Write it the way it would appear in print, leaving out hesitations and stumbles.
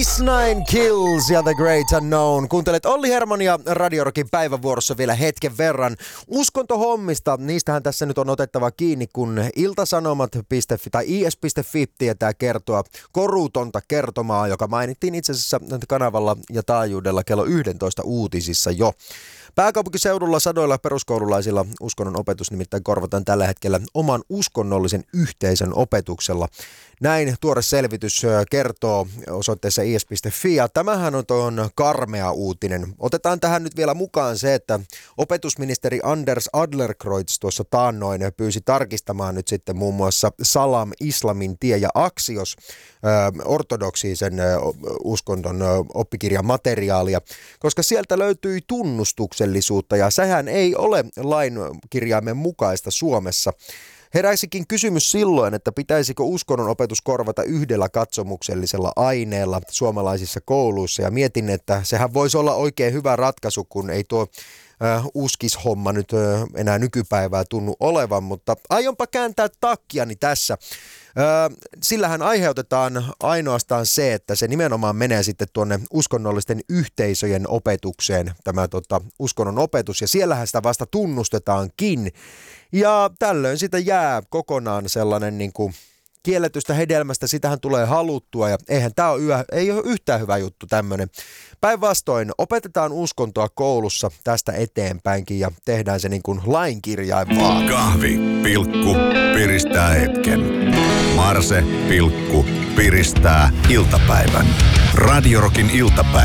Ice9 Kills ja The Great Unknown. Kuuntelet Olli Hermania Radio Rockin päivävuorossa vielä hetken verran. Uskontohommista, niistähän tässä nyt on otettava kiinni, kun iltasanomat.fi tai is.fi tietää kertoa korutonta kertomaa, joka mainittiin itse asiassa kanavalla ja taajuudella kello 11 uutisissa jo. Pääkaupunkiseudulla sadoilla peruskoululaisilla uskonnon opetus nimittäin korvataan tällä hetkellä oman uskonnollisen yhteisön opetuksella. Näin tuore selvitys kertoo osoitteessa is.fi ja tämähän on karmea uutinen. Otetaan tähän nyt vielä mukaan se, että opetusministeri Anders Adlercreutz tuossa taannoin pyysi tarkistamaan nyt sitten muun muassa Salam, Islamin tie ja Axios ortodoksisen uskonnon oppikirjan materiaalia, koska sieltä löytyi tunnustuksellisuutta ja sehän ei ole lainkirjaimen mukaista Suomessa. Heräisikin kysymys silloin, että pitäisikö uskonnon opetus korvata yhdellä katsomuksellisella aineella suomalaisissa kouluissa. Ja mietin, että sehän voisi olla oikein hyvä ratkaisu, kun ei tuo uskishomma nyt enää nykypäivää tunnu olevan. Mutta aionpa kääntää takkiani tässä. Sillähän aiheutetaan ainoastaan se, että se nimenomaan menee sitten tuonne uskonnollisten yhteisöjen opetukseen, tämä uskonnon opetus, ja siellähän sitä vasta tunnustetaankin. Ja tällöin sitä jää kokonaan sellainen niin kuin kielletystä hedelmästä, sitähän tulee haluttua, ja eihän tämä ei ole yhtään hyvä juttu tämmöinen. Päinvastoin opetetaan uskontoa koulussa tästä eteenpäinkin ja tehdään se niin kuin lainkirjain vaan. Kahvi, pilkku, piristää hetken. Marse, pilkku, piristää iltapäivän. Radio Rockin iltapäivä.